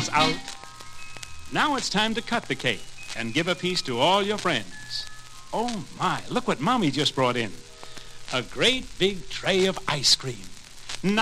is out. Now it's time to cut the cake and give a piece to all your friends. Oh, my, look what Mommy just brought in. A great big tray of ice cream.